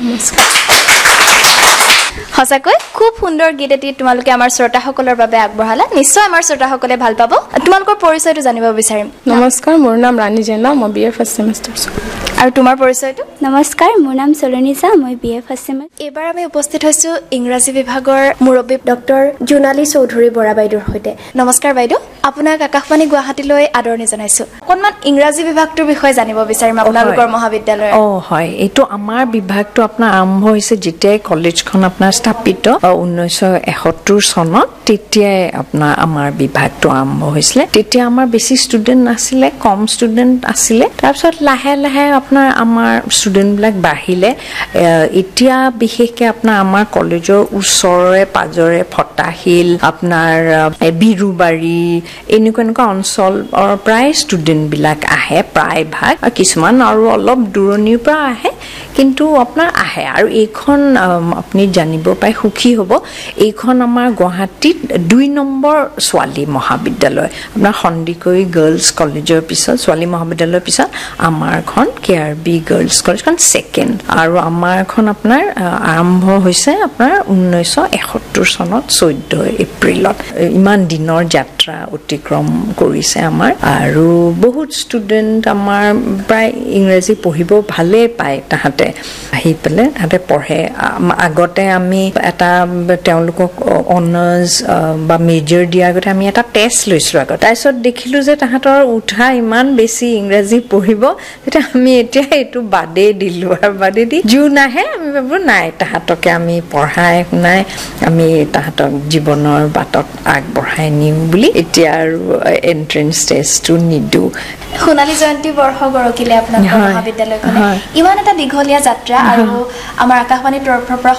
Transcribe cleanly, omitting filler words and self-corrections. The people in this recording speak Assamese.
নমস্কাৰ। সঁচাকৈ খুব সুন্দৰ গীত এটি তোমালোকে আমাৰ শ্ৰোতাসকলৰ বাবে আগবঢ়ালা। নিশ্চয় আমাৰ শ্ৰোতাসকলে ভাল পাব। তোমালোকৰ পৰিচয়টো জানিব বিচাৰিম। নমস্কাৰ, মোৰ নাম ৰাণী জেনা, মই BA ফাৰ্ষ্ট চেমিষ্টাৰ। আৰু তোমাৰ পৰিচয়টো? নমস্কাৰ, মোৰ নাম সলনি জা, মই BA ফাৰ্ষ্ট চেমিষ্টাৰ। এইবাৰ আমি উপস্থিত হৈছোঁ ইংৰাজী বিভাগৰ মুৰব্বী ডক্টৰ জোনালী চৌধুৰী বৰা বাইদেউৰ সৈতে। নমস্কাৰ বাইদেউ, আপোনাক আকাশবাণী গুৱাহাটীলৈ আদৰণি জনাইছোঁ। অকণমান ইংৰাজী বিভাগটোৰ বিষয়ে জানিব বিচাৰিম আপোনালোকৰ মহাবিদ্যালয়ৰ। হয়, এইটো আমাৰ বিভাগটো আপোনাৰ আৰম্ভ হৈছে যেতিয়াই কলেজখন আপোনাৰ স্থাপিত 1971 চনত, তেতিয়াই আপোনাৰ আমাৰ বিভাগটো আৰম্ভ হৈছিলে। তেতিয়া আমাৰ বেছি ষ্টুডেণ্ট নাছিলে, কম ষ্টুডেণ্ট আছিলে। তাৰপিছত লাহে লাহে আপোনাৰ আমাৰ ষ্টুডেণ্টবিলাক বাঢ়িলে। এতিয়া বিশেষকৈ আপোনাৰ আমাৰ কলেজৰ ওচৰৰে পাজৰে ফটাশিল, আপোনাৰ বিৰুবাৰী, এনেকুৱা অঞ্চলৰ প্ৰায় ষ্টুডেণ্টবিলাক আহে, প্ৰায়ভাগ। কিছুমান আৰু অলপ দূৰণিৰ পৰা আহে, কিন্তু আপোনাৰ আহে। আৰু এইখন আপুনি জানিব পাই সুখী হ'ব, এইখন আমাৰ গুৱাহাটীত 2 নম্বৰ ছোৱালী মহাবিদ্যালয়। আপোনাৰ সন্দিকৈ গাৰ্লছ কলেজৰ পিছত, ছোৱালী মহাবিদ্যালয়ৰ পিছত আমাৰখন KRB গাৰ্লছ কলেজখন ছেকেণ্ড। আৰু আমাৰখন আপোনাৰ আৰম্ভ হৈছে আপোনাৰ 1971 চনত 14 এপ্ৰিলত। ইমান দিনৰ যাত্ৰা অতিক্ৰম কৰিছে আমাৰ। আৰু বহুত ষ্টুডেণ্ট আমাৰ প্ৰায় ইংৰাজী পঢ়িব ভালেই পায়। তাহাঁতে আহি পেলাই তাহাঁতে পঢ়ে। আগতে আমি এটা তেওঁলোকক অনাৰ্ছ বা মেজৰ দিয়াৰ আগতে আমি এটা টেষ্ট লৈছিলোঁ আগত। তাৰপিছত দেখিলোঁ যে তাহাঁতৰ উঠা ইমান বেছি ইংৰাজী পঢ়িব, তেতিয়া আমি এতিয়া এইটো বাদেই দিলোঁ। আৰু বাদেই দি যোন আহে আমি ভাবোঁ নাই, তাহাঁতকে আমি পঢ়াই শুনাই আমি তাহাঁতক জীৱনৰ বাটত আগবঢ়াই নিম বুলি এতিয়া আৰু এণ্ট্ৰেঞ্চ টেষ্টটো নিদিওঁ। সোণালী জয়ন্তী বৰ্ষ গৰকিলে আপোনালোকৰ মহাবিদ্যালয়খনে। ইমান এটা দীঘলীয়া যাত্ৰা, আৰু আমাৰ আকাশবাণীৰ তৰফৰ পৰা